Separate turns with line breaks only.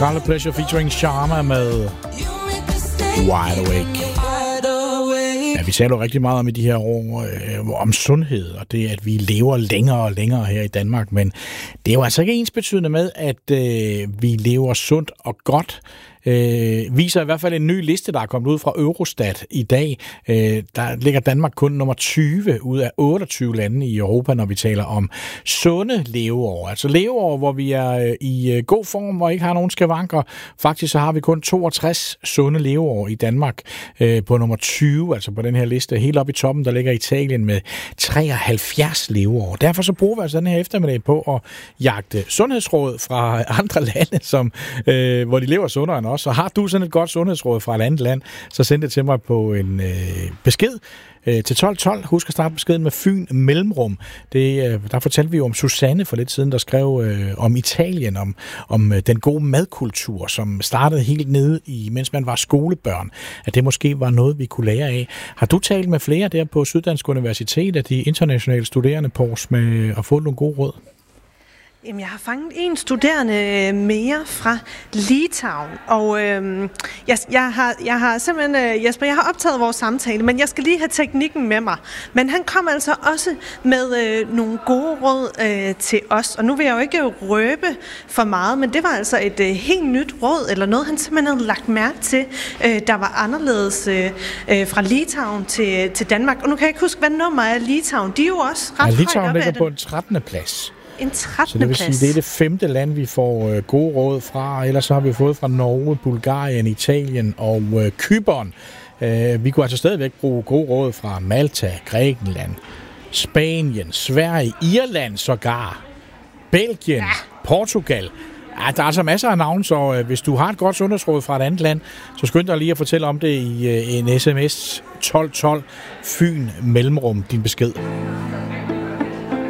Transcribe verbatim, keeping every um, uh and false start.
Carla Pleasure featuring Sharma med Wide Awake. Ja, vi taler jo rigtig meget om i de her år øh, om sundhed, og det, at vi lever længere og længere her i Danmark, men det er jo altså ikke ensbetydende med, at øh, vi lever sundt og godt. Øh, viser i hvert fald en ny liste, der er kommet ud fra Eurostat i dag. Øh, der ligger Danmark kun nummer tyve ud af otteogtyve lande i Europa, når vi taler om sunde leveår. Altså leveår, hvor vi er øh, i øh, god form og ikke har nogen skavanker. Faktisk så har vi kun toogtres sunde leveår i Danmark øh, på nummer tyve, altså på den her liste. Helt oppe i toppen, der ligger Italien med treoghalvfjerds leveår. Derfor så bruger vi altså den her eftermiddag på at jagte sundhedsråd fra andre lande, som, øh, hvor de lever sundere end os. Så har du sådan et godt sundhedsråd fra et andet land, så send det til mig på en øh, besked øh, til tolv tolv. Husk at starte beskeden med Fyn Mellemrum. Det, øh, der fortalte vi jo om Susanne for lidt siden, der skrev øh, om Italien, om, om øh, den gode madkultur, som startede helt nede i, mens man var skolebørn. At det måske var noget, vi kunne lære af. Har du talt med flere der på Syddansk Universitet af de internationale studerende, Pors, med at få nogle gode råd?
Jamen, jeg har fanget en studerende mere fra Litauen, og øh, jeg, jeg, har, jeg har simpelthen, øh, Jesper, jeg har optaget vores samtale, men jeg skal lige have teknikken med mig. Men han kom altså også med øh, nogle gode råd øh, til os, og nu vil jeg jo ikke røbe for meget, men det var altså et øh, helt nyt råd, eller noget han simpelthen havde lagt mærke til, øh, der var anderledes øh, øh, fra Litauen til, til Danmark. Og nu kan jeg ikke huske, hvad nummer er Litauen. De er jo også ret
ja,
højt
Litauen
oppe
ligger på en trettende plads.
En trettende
Så det vil
plads.
sige, det er det femte land, vi får øh, gode råd fra. Ellers så har vi fået fra Norge, Bulgarien, Italien og øh, Cypern. Øh, vi kunne altså stadigvæk bruge gode råd fra Malta, Grækenland, Spanien, Sverige, Irland sågar, Belgien, ja. Portugal. Ja, der er altså masser af navne, så øh, hvis du har et godt sundhedsråd fra et andet land, så skynd dig lige at fortælle om det i øh, en sms tolv tolv Fyn Mellemrum, din besked.